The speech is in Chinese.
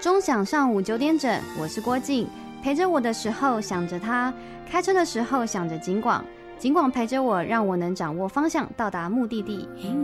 钟响上午9点整，我是郭静，陪着我的时候想着他，开车的时候想着景广，景广陪着我，让我能掌握方向，到达目的地。